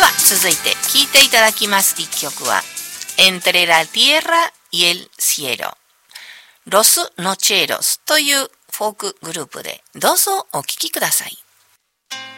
は続いて聴いていただきます一曲は Entre la tierra y el cielo Los Nocheros というフォークグループでどうぞお聴きください。